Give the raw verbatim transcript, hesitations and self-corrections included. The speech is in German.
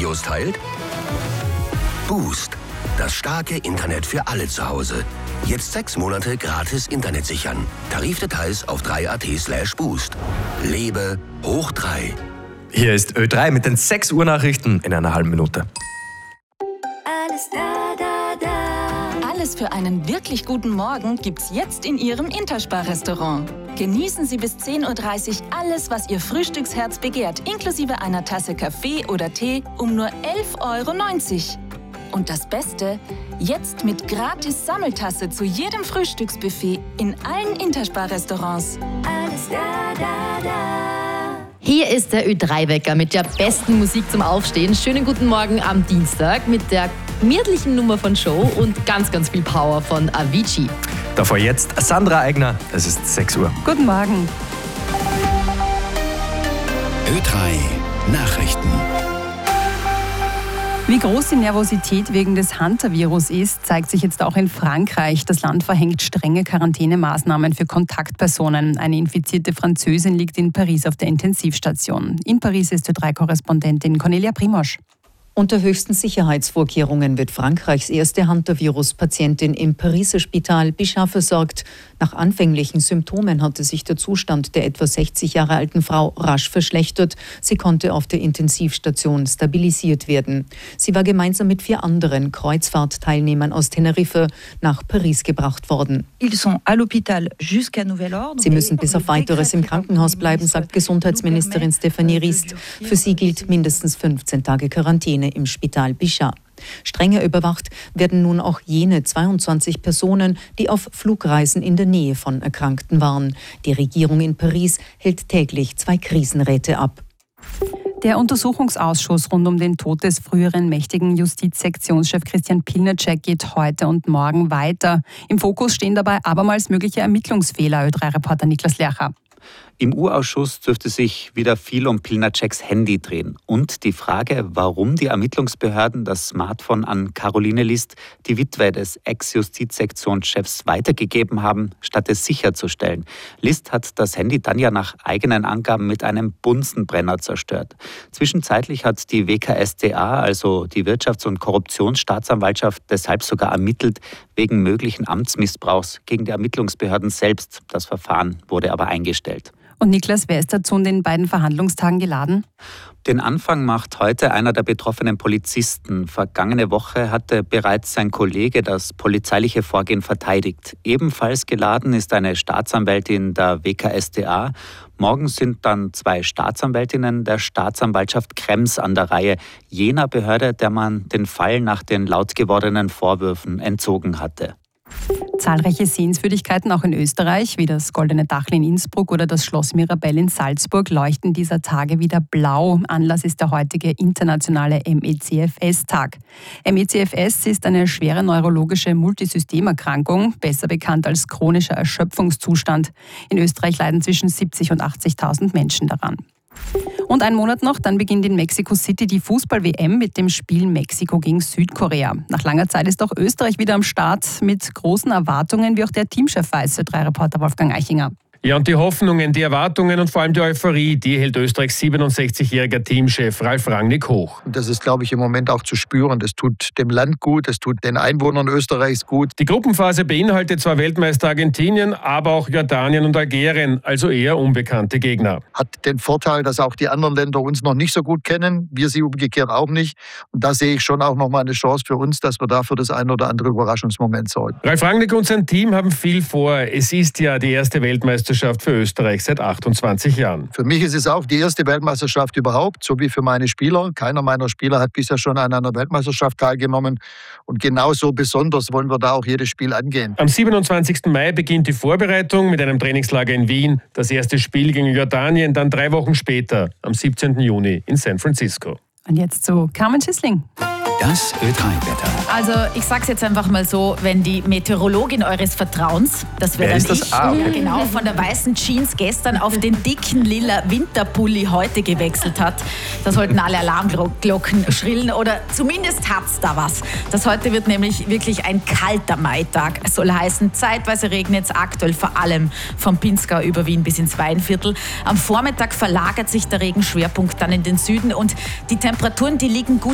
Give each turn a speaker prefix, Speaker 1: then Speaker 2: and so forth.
Speaker 1: Videos teilt? Boost, das starke Internet für alle zu Hause. Jetzt sechs Monate gratis Internet sichern. Tarifdetails auf drei punkt at slash boost. Lebe hoch drei.
Speaker 2: Hier ist Ö drei mit den sechs Uhr Nachrichten in einer halben Minute.
Speaker 3: Alles da, da, da. Alles für einen wirklich guten Morgen gibt's jetzt in Ihrem Interspar-Restaurant. Genießen Sie bis zehn Uhr dreißig alles, was Ihr Frühstücksherz begehrt, inklusive einer Tasse Kaffee oder Tee um nur elf Euro neunzig. Und das Beste, jetzt mit gratis Sammeltasse zu jedem Frühstücksbuffet in allen Interspar-Restaurants. Alles da, da, da.
Speaker 4: Hier ist der Ö drei Wecker mit der besten Musik zum Aufstehen. Schönen guten Morgen am Dienstag mit der gemütlichen Nummer von Show und ganz, ganz viel Power von Avicii.
Speaker 2: Davor jetzt Sandra Eigner, es ist sechs Uhr.
Speaker 5: Guten Morgen.
Speaker 1: Ö drei Nachrichten.
Speaker 5: Wie groß die Nervosität wegen des Hunter-Virus ist, zeigt sich jetzt auch in Frankreich. Das Land verhängt strenge Quarantänemaßnahmen für Kontaktpersonen. Eine infizierte Französin liegt in Paris auf der Intensivstation. In Paris ist Ö drei Korrespondentin Cornelia Primosch.
Speaker 6: Unter höchsten Sicherheitsvorkehrungen wird Frankreichs erste Hunter-Virus-Patientin im Pariser Spital Bichat versorgt. Nach anfänglichen Symptomen hatte sich der Zustand der etwa sechzig Jahre alten Frau rasch verschlechtert. Sie konnte auf der Intensivstation stabilisiert werden. Sie war gemeinsam mit vier anderen Kreuzfahrtteilnehmern aus Teneriffa nach Paris gebracht worden. Sie müssen bis auf Weiteres im Krankenhaus bleiben, sagt Gesundheitsministerin Stéphanie Rist. Für sie gilt mindestens fünfzehn Tage Quarantäne im Spital Bichat. Strenger überwacht werden nun auch jene zweiundzwanzig Personen, die auf Flugreisen in der Nähe von Erkrankten waren. Die Regierung in Paris hält täglich zwei Krisenräte ab.
Speaker 5: Der Untersuchungsausschuss rund um den Tod des früheren mächtigen Justizsektionschef Christian Pilnacek geht heute und morgen weiter. Im Fokus stehen dabei abermals mögliche Ermittlungsfehler, Ö drei Reporter Niklas Lercher.
Speaker 7: Im U-Ausschuss dürfte sich wieder viel um Pilnaceks Handy drehen. Und die Frage, warum die Ermittlungsbehörden das Smartphone an Caroline List, die Witwe des Ex-Justizsektionschefs, weitergegeben haben, statt es sicherzustellen. List hat das Handy dann ja nach eigenen Angaben mit einem Bunsenbrenner zerstört. Zwischenzeitlich hat die W K S t A, also die Wirtschafts- und Korruptionsstaatsanwaltschaft, deshalb sogar ermittelt wegen möglichen Amtsmissbrauchs gegen die Ermittlungsbehörden selbst. Das Verfahren wurde aber eingestellt.
Speaker 5: Und Niklas, wer ist dazu in den beiden Verhandlungstagen geladen?
Speaker 7: Den Anfang macht heute einer der betroffenen Polizisten. Vergangene Woche hatte bereits sein Kollege das polizeiliche Vorgehen verteidigt. Ebenfalls geladen ist eine Staatsanwältin der W K S t A. Morgen sind dann zwei Staatsanwältinnen der Staatsanwaltschaft Krems an der Reihe, jener Behörde, der man den Fall nach den laut gewordenen Vorwürfen entzogen hatte.
Speaker 5: Zahlreiche Sehenswürdigkeiten auch in Österreich, wie das Goldene Dachl in Innsbruck oder das Schloss Mirabell in Salzburg, leuchten dieser Tage wieder blau. Anlass ist der heutige internationale M E C F S-Tag. M E C F S ist eine schwere neurologische Multisystemerkrankung, besser bekannt als chronischer Erschöpfungszustand. In Österreich leiden zwischen siebzig und achtzigtausend Menschen daran. Und ein Monat noch, dann beginnt in Mexico City die Fußball-W M mit dem Spiel Mexiko gegen Südkorea. Nach langer Zeit ist auch Österreich wieder am Start mit großen Erwartungen, wie auch der Teamchef weiß, Ö drei Reporter Wolfgang Eichinger.
Speaker 8: Ja, und die Hoffnungen, die Erwartungen und vor allem die Euphorie, die hält Österreichs siebenundsechzigjähriger Teamchef Ralf Rangnick hoch.
Speaker 9: Das ist, glaube ich, im Moment auch zu spüren. Das tut dem Land gut, das tut den Einwohnern Österreichs gut.
Speaker 8: Die Gruppenphase beinhaltet zwar Weltmeister Argentinien, aber auch Jordanien und Algerien, also eher unbekannte Gegner.
Speaker 9: Hat den Vorteil, dass auch die anderen Länder uns noch nicht so gut kennen, wir sie umgekehrt auch nicht. Und da sehe ich schon auch noch mal eine Chance für uns, dass wir da für das ein oder andere Überraschungsmoment sorgen.
Speaker 8: Ralf Rangnick und sein Team haben viel vor. Es ist ja die erste Weltmeisterschaft für Österreich seit achtundzwanzig Jahren.
Speaker 9: Für mich ist es auch die erste Weltmeisterschaft überhaupt, so wie für meine Spieler. Keiner meiner Spieler hat bisher schon an einer Weltmeisterschaft teilgenommen. Und genauso besonders wollen wir da auch jedes Spiel angehen.
Speaker 8: Am siebenundzwanzigsten Mai beginnt die Vorbereitung mit einem Trainingslager in Wien. Das erste Spiel gegen Jordanien, dann drei Wochen später, am siebzehnten Juni in San Francisco.
Speaker 5: Und jetzt zu Carmen Schissling.
Speaker 1: Das Ö drei Wetter.
Speaker 10: Also ich sag's jetzt einfach mal so, wenn die Meteorologin eures Vertrauens, das wäre
Speaker 2: Wer
Speaker 10: dann
Speaker 2: ist das?
Speaker 10: ich,
Speaker 2: Ah, okay.
Speaker 10: genau, von der weißen Jeans gestern auf den dicken lila Winterpulli heute gewechselt hat, da sollten alle Alarmglocken schrillen oder zumindest hat's da was. Das heute wird nämlich wirklich ein kalter Maitag. Es soll heißen, zeitweise regnet es aktuell vor allem vom Pinzgau über Wien bis ins Weinviertel. Am Vormittag verlagert sich der Regenschwerpunkt dann in den Süden und die Temperaturen, die liegen gut